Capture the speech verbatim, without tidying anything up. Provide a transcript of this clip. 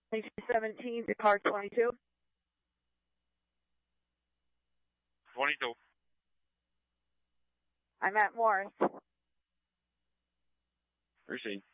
seventeen to car twenty-two. twenty-two. I'm at Morris. Proceed.